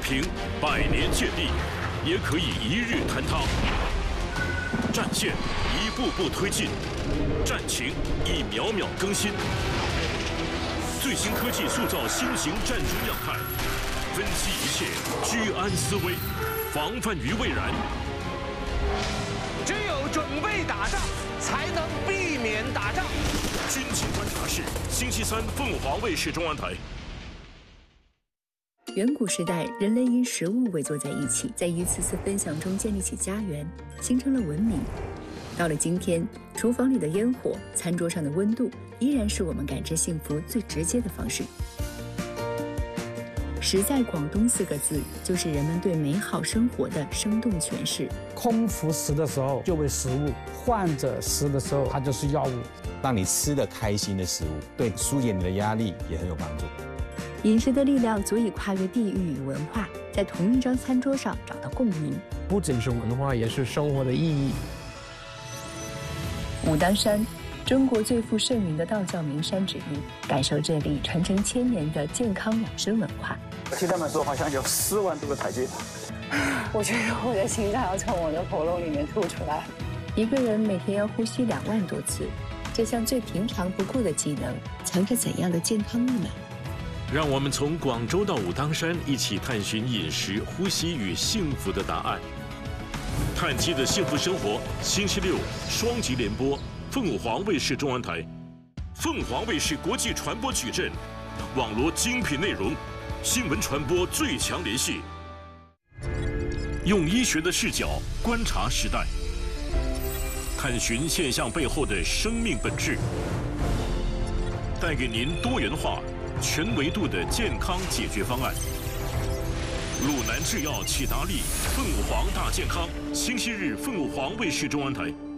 平100年建立，也可以1日坍塌。战线一步步推进，战情一秒秒更新。最新科技塑造新型战争样态，分析一切，居安思危，防范于未然。 只有准备打仗，才能避免打仗。 军情观察室，星期三凤凰卫视中央台。 远古时代，人类因食物围坐在一起，在一次次分享中建立起家园，形成了文明。到了今天，厨房里的烟火，餐桌上的温度，依然是我们感知幸福最直接的方式。食在广东4个字，就是人们对美好生活的生动诠释。 空腹食的时候就为食物，患者食的时候它就是药物。 让你吃得开心的食物，对疏解你的压力也很有帮助。 饮食的力量足以跨越地域与文化，在同一张餐桌上找到共鸣。 不仅是文化，也是生活的意义。 武当山，中国最负盛名的道教名山之一，感受这里传承1000年的健康养生文化。 听他们说，好像有4万多个台阶。 我觉得我的心脏要从我的喉咙里面吐出来。 一个人每天要呼吸2万多次，这项最平常不过的技能，藏着怎样的健康密码？ 让我们从广州到武当山，一起探寻饮食、呼吸与幸福的答案。碳基的幸福生活，星期6双极联播，凤凰卫视中央台，凤凰卫视国际传播矩阵，网罗精品内容，新闻传播最强联系。用医学的视角观察时代，探寻现象背后的生命本质，带给您多元化、全维度的健康解决方案。鲁南制药启达利，凤凰大健康，星期日凤凰卫视中央台。